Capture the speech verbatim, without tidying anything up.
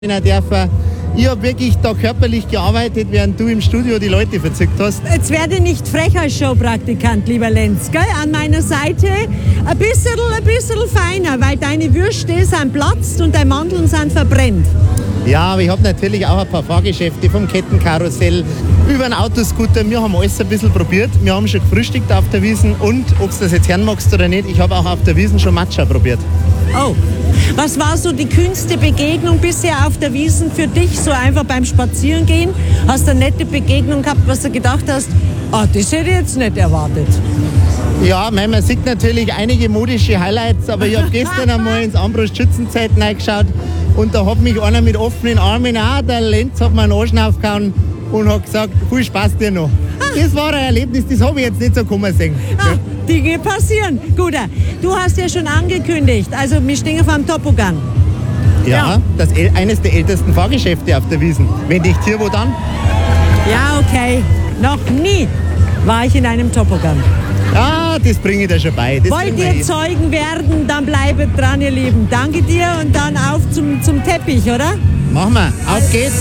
dürfen. Ich habe wirklich da körperlich gearbeitet, während du im Studio die Leute verzückt hast. Jetzt werde nicht frech als Showpraktikant, lieber Lenz. Gell? An meiner Seite ein bisschen, ein bisschen feiner, weil deine Würste sind platzt und deine Mandeln sind verbrennt. Ja, aber ich habe natürlich auch ein paar Fahrgeschäfte vom Kettenkarussell über einen Autoscooter. Wir haben alles ein bisschen probiert. Wir haben schon gefrühstückt auf der Wiesn und, ob du das jetzt hören magst oder nicht, ich habe auch auf der Wiesn schon Matcha probiert. Oh, was war so die kühnste Begegnung bisher auf der Wiesn für dich, so einfach beim Spazierengehen? Hast du eine nette Begegnung gehabt, was du gedacht hast, ah, das hätte ich jetzt nicht erwartet? Ja, man sieht natürlich einige modische Highlights, aber ich habe gestern einmal ins Ambros-Schützenzelt reingeschaut und da hat mich einer mit offenen Armen, auch der Lenz, hat mir einen Arsch aufgehauen und hat gesagt, viel Spaß dir noch. Das war ein Erlebnis, das habe ich jetzt nicht so kommen sehen. Ah, Dinge passieren. Guter, du hast ja schon angekündigt, also wir stehen auf einem Toboggan. Ja, Ja. das ist eines der ältesten Fahrgeschäfte auf der Wiesn. Wenn nicht hier, wo dann? Ja, okay. Noch nie war ich in einem Toboggan. Ja, das bringe ich dir schon bei. Das Wollt kriegen wir ihr hin. Zeugen werden, dann bleibet dran, ihr Lieben. Danke dir und dann auf zum, zum Teppich, oder? Machen wir. Auf geht's.